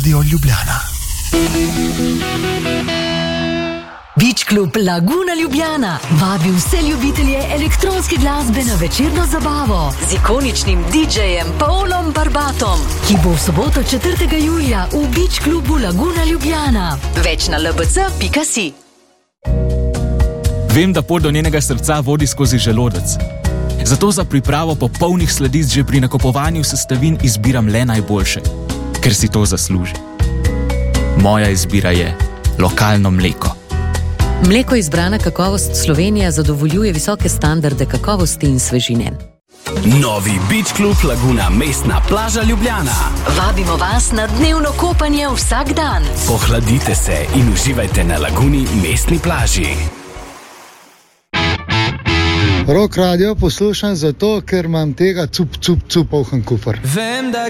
Radio Ljubljana. Beach Club Laguna Ljubljana vabi vse ljubitelje elektronske glasbe na večerno zabavo z ikoničnim DJ-jem Paulom Barbatom, ki bo v soboto 4. julija v Beach Clubu Laguna Ljubljana. Več na lbc.si. Vem, da pot do njenega srca vodi skozi želodec. Zato za pripravo popolnih sladic že pri nakupovanju sestavin izbiram le najboljše, ker si to zasluži. Moja izbira je lokalno mleko. Mleko izbrana kakovost Slovenija zadovoljuje visoke standarde kakovosti in svežine. Novi Beach Club Laguna Mestna plaža Ljubljana. Vabimo vas na dnevno kopanje vsak dan. Pohladite se in uživajte na Laguni Mestni plaži. Rock radio poslušam zato, ker imam tega cup polhan kufer. Vem, da